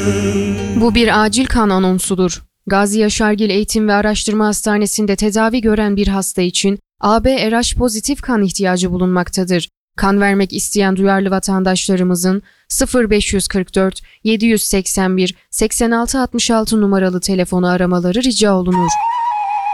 Bu bir acil kan anonsudur. Gazi Yaşargil Eğitim ve Araştırma Hastanesi'nde tedavi gören bir hasta için AB RH pozitif kan ihtiyacı bulunmaktadır. Kan vermek isteyen duyarlı vatandaşlarımızın 0544 781 8666 numaralı telefonu aramaları rica olunur.